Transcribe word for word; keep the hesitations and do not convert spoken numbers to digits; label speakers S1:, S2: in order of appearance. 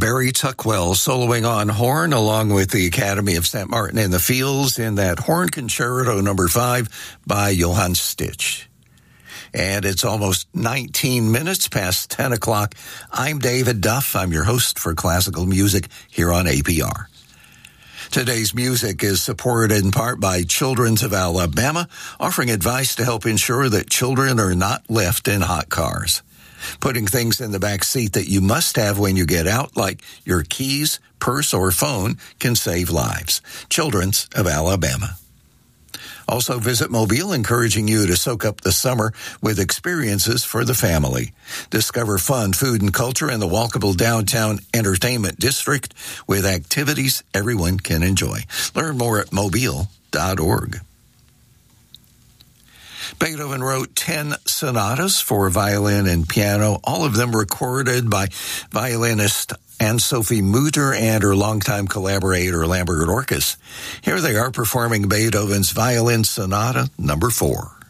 S1: Barry Tuckwell soloing on horn along with the Academy of Saint Martin in the Fields in that Horn Concerto number five by Johann Stitch. And it's almost nineteen minutes past ten o'clock. I'm David Duff. I'm your host for classical music here on A P R. Today's music is supported in part by Children's of Alabama, offering advice to help ensure that children are not left in hot cars. Putting things in the back seat that you must have when you get out, like your keys, purse, or phone, can save lives. Children's of Alabama. Also visit Mobile, encouraging you to soak up the summer with experiences for the family. Discover fun, food, and culture in the walkable downtown entertainment district with activities everyone can enjoy. Learn more at mobile dot org. Beethoven wrote ten sonatas for violin and piano, all of them recorded by violinist Anne-Sophie Mutter and her longtime collaborator Lambert Orkes. Here they are performing Beethoven's Violin Sonata number four.